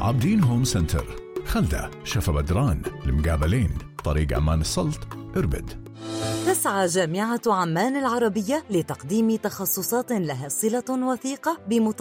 عابدين هوم سنتر، خلدة، شفا بدران، المقابلين، طريق عمان السلط، إربد. تسعى جامعة عمان العربية لتقديم تخصصات لها صلة وثيقة